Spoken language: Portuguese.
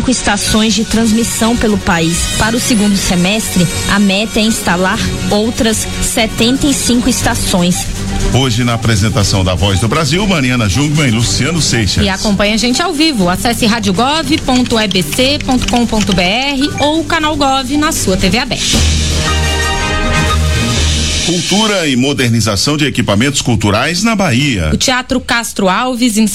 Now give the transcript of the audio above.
75 estações de transmissão pelo país. Para o segundo semestre, a meta é instalar outras 75 estações. Hoje, na apresentação da Voz do Brasil, Mariana Jungmann e Luciano Seixas. E acompanhe a gente ao vivo. Acesse radiogov.ebc.com.br ou o canal Gov na sua TV aberta. Cultura e modernização de equipamentos culturais na Bahia. O Teatro Castro Alves, em